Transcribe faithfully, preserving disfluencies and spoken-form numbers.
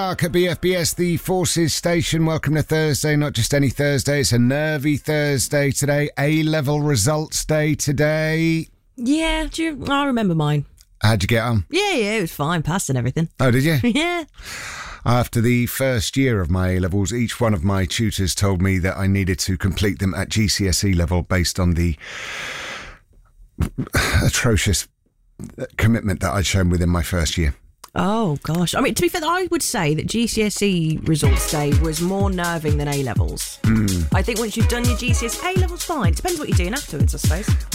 Mark at B F B S, the Forces Station. Welcome to Thursday, not just any Thursday. It's a nervy Thursday today. A-level results day today. Yeah, do you, I remember mine. How'd you get on? Yeah, yeah, it was fine, passed and everything. Oh, did you? Yeah. After the first year of my A-levels, each one of my tutors told me that I needed to complete them at G C S E level based on the atrocious commitment that I'd shown within my first year. Oh, gosh. I mean, to be fair, I would say that G C S E results day was more nerving than A-levels. Mm. I think once you've done your G C S E, A-levels fine. Depends what you're doing afterwards, I suppose.